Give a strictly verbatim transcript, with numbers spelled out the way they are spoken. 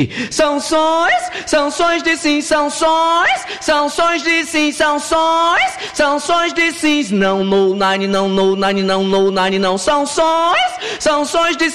São sons, são sons de sim, são sons, são sons de sim, são sons, são sons de sim, não, no, nine, não, no, nine, não, no, nine, não, são sons, são sons de